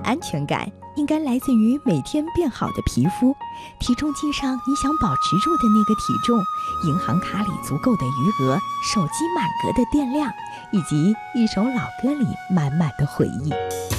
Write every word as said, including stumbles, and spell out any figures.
安全感应该来自于每天变好的皮肤，体重计上你想保持住的那个体重，银行卡里足够的余额，手机满格的电量，以及一首老歌里满满的回忆。